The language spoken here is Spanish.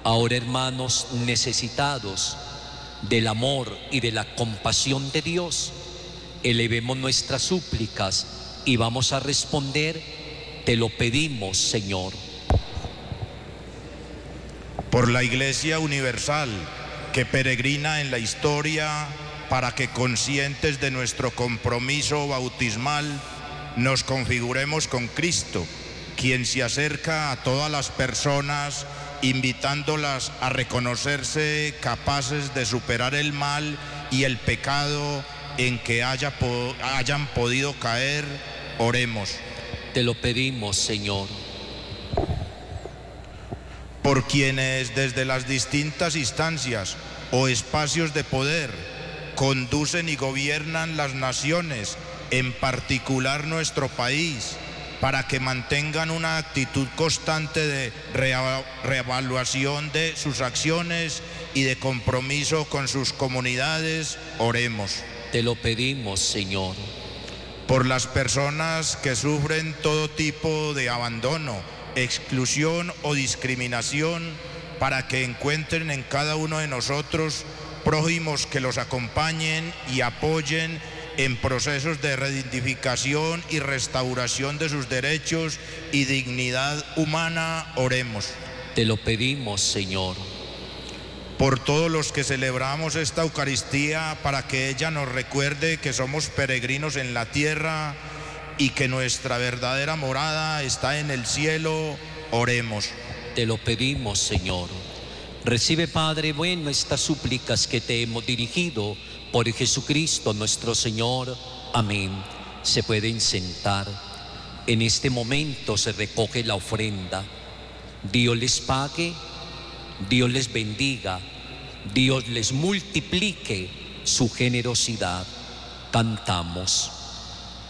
Ahora, hermanos necesitados del amor y de la compasión de Dios, elevemos nuestras súplicas y vamos a responder: te lo pedimos, Señor. Por la Iglesia Universal, que peregrina en la historia, para que, conscientes de nuestro compromiso bautismal, nos configuremos con Cristo, quien se acerca a todas las personas, invitándolas a reconocerse capaces de superar el mal y el pecado en que hayan podido caer. Oremos. Te lo pedimos, Señor. Por quienes desde las distintas instancias o espacios de poder conducen y gobiernan las naciones, en particular nuestro país, para que mantengan una actitud constante de reevaluación de sus acciones y de compromiso con sus comunidades. Oremos. Te lo pedimos, Señor. Por las personas que sufren todo tipo de abandono, exclusión o discriminación, para que encuentren en cada uno de nosotros prójimos que los acompañen y apoyen en procesos de reidentificación y restauración de sus derechos y dignidad humana. Oremos. Te lo pedimos, Señor. Por todos los que celebramos esta Eucaristía, para que ella nos recuerde que somos peregrinos en la tierra y que nuestra verdadera morada está en el cielo. Oremos. Te lo pedimos, Señor. Recibe, Padre bueno, estas súplicas que te hemos dirigido por Jesucristo nuestro Señor. Amén. Se pueden sentar. En este momento se recoge la ofrenda. Dios les pague, Dios les bendiga, Dios les multiplique su generosidad. Cantamos.